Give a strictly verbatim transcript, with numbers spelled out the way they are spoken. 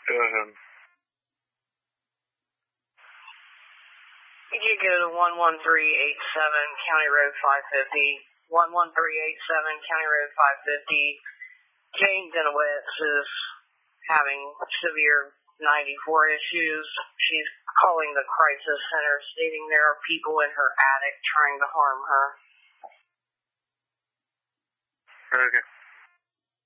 Go ahead. You could go to one one three eight seven County Road five fifty. one one three eight seven County Road five fifty. Jane Denowitz is having severe ninety-four issues. She's calling the crisis center, stating there are people in her attic trying to harm her. Okay.